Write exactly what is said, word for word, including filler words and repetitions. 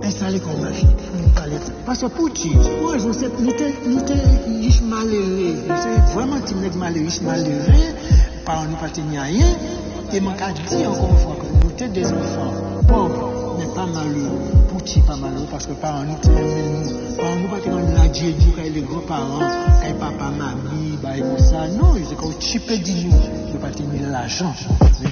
installé comme machine. Parce que pour qui, moi, je sais, nous sommes riches malheureux. C'est vraiment un mec malheureux, riche malheureux. Parents nous pas rien. Et moi, je dis encore une fois que nous sommes des enfants pauvres, mais pas malheureux. Pour qui pas malheureux? Parce que parents nous sommes nous. Parents nous pas comme la Dieu dit quand les grands-parents, quand papa, mamie, bah, et tout ça. Non, ils sont comme chipé dit nous. Je ne pas tenir l'argent.